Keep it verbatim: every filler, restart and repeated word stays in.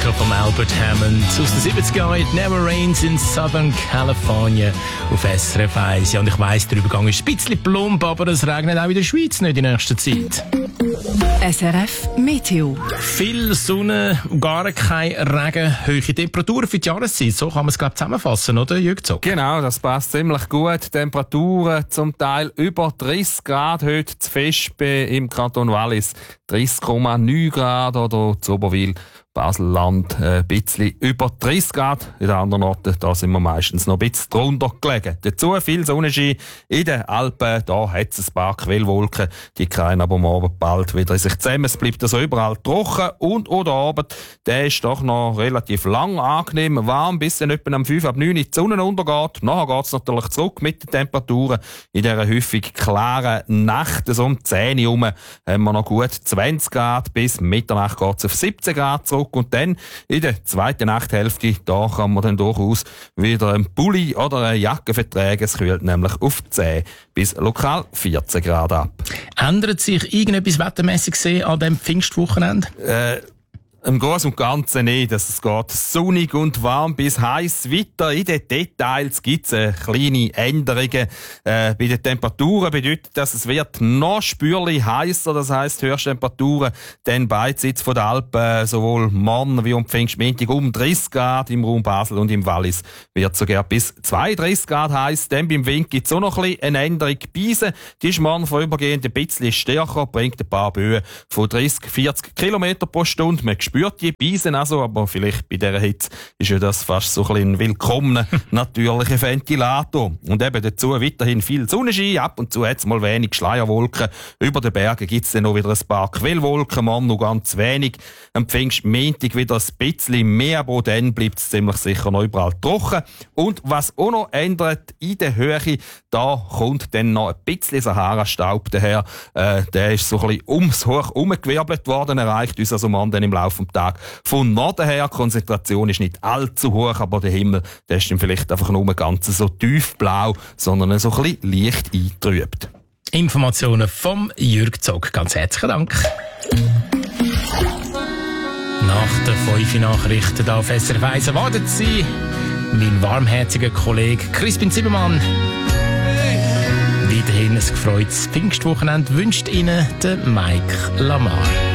America von Albert Hammond aus den siebziger Jahren. It Never Rains in Southern California auf S R F eins. Ja, und ich weiss, der Übergang ist ein bisschen plump, aber es regnet auch in der Schweiz nicht in nächster Zeit. S R F Meteo. Viel Sonne, gar kein Regen, hohe Temperaturen für die Jahreszeit. So kann man es, glaube ich, zusammenfassen, oder, Jürg Zog? Genau, das passt ziemlich gut. Temperaturen zum Teil über dreißig Grad heute zu Vespe im Kanton Wallis. dreißig Komma neun Grad oder zu Oberwil, Basel-Land äh, ein bisschen über dreißig Grad. In den anderen Orten da sind wir meistens noch ein bisschen drunter gelegen. Dazu viel Sonnenschein in den Alpen. Da hat es ein paar Quellwolken. Die kreien aber morgen bald wieder in sich zusammen. Es bleibt also überall trocken. Und oder Abend, der ist doch noch relativ lang angenehm warm, bis dann etwa am fünf ab neun die Sonne untergeht. Nachher geht es natürlich zurück mit den Temperaturen. In dieser häufig klaren Nacht, so um zehn Uhr herum, haben wir noch gut zwanzig Grad. Bis Mitternacht geht es auf siebzehn Grad zurück. Und dann in der zweiten Nachthälfte, da kann man dann durchaus wieder einen Pulli oder eine Jacke vertragen. Es kühlt nämlich auf zehn bis lokal vierzehn Grad ab. Ändert sich irgendetwas wettermässig gesehen an diesem Pfingstwochenende? Äh, Im Großen und Ganzen nicht. Es geht sonnig und warm bis heiß weiter. In den Details gibt es äh, kleine Änderungen. Äh, bei den Temperaturen bedeutet das, es wird noch spürlich heißer. Das heisst, Höchsttemperaturen dann beidseits von der Alpen, sowohl morgen wie am Pfingstmontag um dreißig Grad im Raum Basel und im Wallis wird sogar bis zweiunddreißig Grad heiß. Dann beim Wind gibt es auch noch ein bisschen eine Änderung. Beise, die ist morgen vorübergehend ein bisschen stärker, bringt ein paar Böen von dreißig, vierzig Kilometer pro Stunde. Man spürt die Beisen also, aber vielleicht bei dieser Hitze ist ja das fast so ein bisschen ein willkommener natürlicher Ventilator. Und eben dazu weiterhin viel Sonnenschein, ab und zu hat es mal wenig Schleierwolken. Über den Bergen gibt es dann noch wieder ein paar Quellwolken, man noch ganz wenig. Am Pfingstmontag wieder ein bisschen mehr, aber dann bleibt es ziemlich sicher noch überall trocken. Und was auch noch ändert in der Höhe, da kommt dann noch ein bisschen Sahara-Staub daher. Äh, der ist so ein bisschen ums Hoch umgewirbelt worden, erreicht uns also man dann im Laufe des Tages von Norden her. Die Konzentration ist nicht allzu hoch, aber der Himmel, der ist dann vielleicht einfach nur ganz so tiefblau, sondern so ein bisschen leicht eingetrübt. Informationen vom Jürg Zog. Ganz herzlichen Dank. Nach den fünf Nachrichten auf S R F eins erwartet Sie mein warmherziger Kollege Crispin Zimmermann. Weiterhin ein gefreutes Pfingstwochenende wünscht Ihnen der Mike Lamar.